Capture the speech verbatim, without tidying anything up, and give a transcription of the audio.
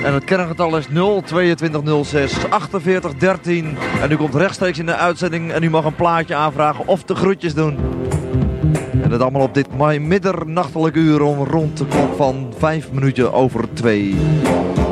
En het kerngetal is nul tweeëntwintig nul zes achtenveertig dertien. En u komt rechtstreeks in de uitzending en u mag een plaatje aanvragen of de groetjes doen. En dat allemaal op dit middernachtelijk uur om rond de klok van vijf minuten over twee.